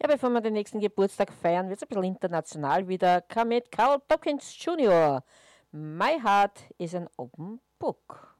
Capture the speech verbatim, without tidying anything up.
Ja, bevor wir den nächsten Geburtstag feiern, wird es ein bisschen international wieder. Come mit Carl Dawkins Junior My Heart is an Open Book.